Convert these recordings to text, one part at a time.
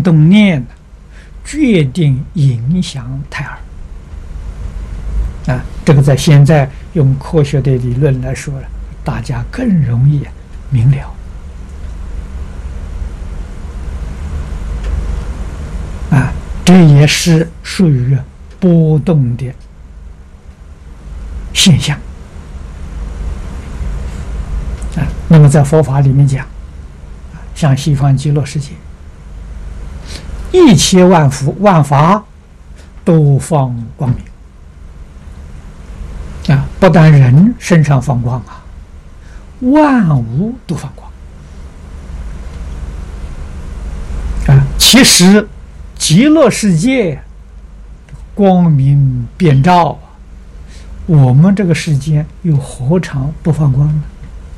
动念决定影响胎儿。这个在现在用科学的理论来说了，大家更容易明了。这也是属于波动的现象。那么在佛法里面讲，像西方极乐世界，一切万法都放光明。不但人身上放光万物都放光。其实极乐世界光明遍照我们这个世间又何尝不放光呢？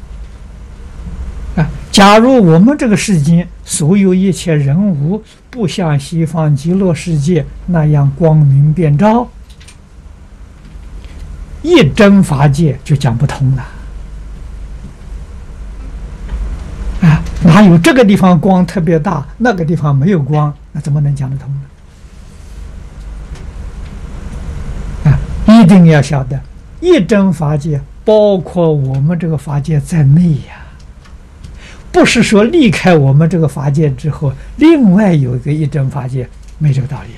假如我们这个世间所有一切人物不像西方极乐世界那样光明遍照，一真法界就讲不通了。哪有这个地方光特别大，那个地方没有光，那怎么能讲得通呢？一定要晓得，一真法界包括我们这个法界在内呀，不是说离开我们这个法界之后，另外有一个一真法界，没这个道理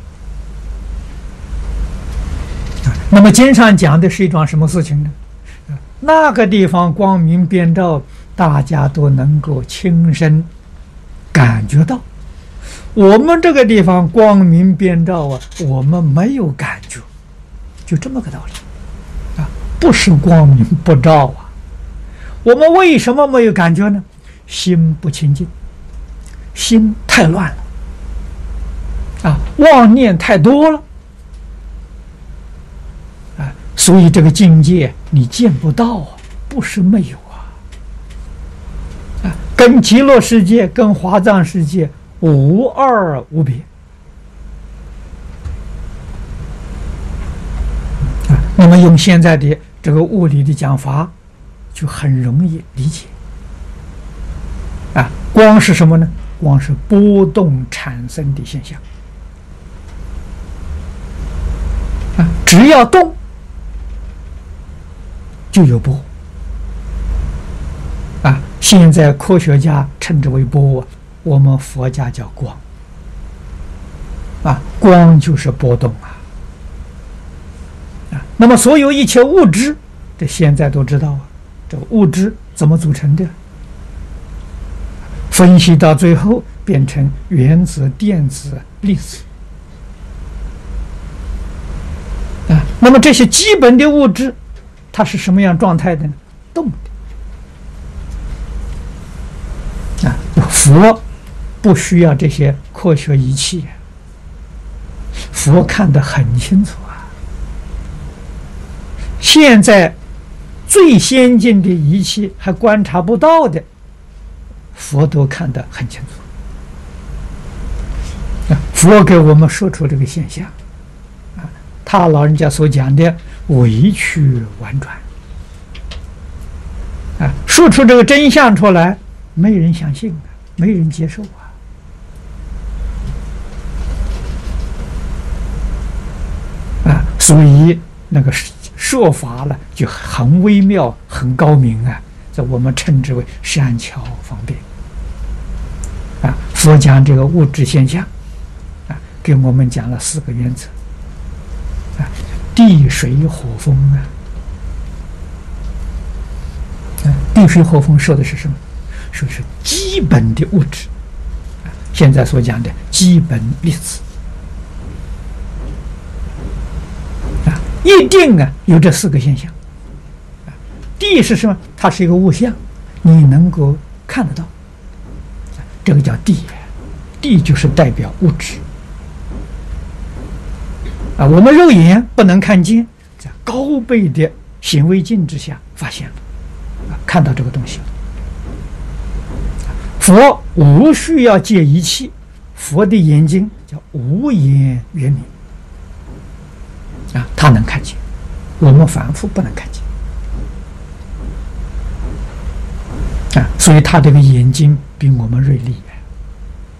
那么经上讲的是一桩什么事情呢？那个地方光明遍照，大家都能够亲身感觉到。我们这个地方光明遍照我们没有感觉，就这么个道理不是光明不照我们为什么没有感觉呢？心不清净，心太乱了妄念太多了所以这个境界你见不到不是没有跟极乐世界跟华藏世界无二无别那么用现在的这个物理的讲法就很容易理解光是什么呢？光是波动产生的现象只要动就有波现在科学家称之为波我们佛家叫光光就是波动那么所有一切物质，这现在都知道这个物质怎么组成的，分析到最后变成原子、电子、粒子那么这些基本的物质它是什么样状态的呢？动的佛不需要这些科学仪器佛看得很清楚现在最先进的仪器还观察不到的，佛都看得很清楚佛给我们说出这个现象他老人家所讲的委曲婉转说出这个真相出来，没人相信没人接受所以那个说法呢就很微妙很高明这我们称之为善巧方便佛讲这个物质现象给我们讲了4个原则地水火风地水火风说的是什么？说是基本的物质现在所讲的基本粒子一定有这4个现象地是什么？它是一个物象，你能够看得到这个叫地地就是代表物质我们肉眼不能看见，在高倍的显微镜之下发现了看到这个东西佛无需要借仪器，佛的眼睛叫无眼圆明他能看见，我们凡夫不能看见所以他这个眼睛比我们锐利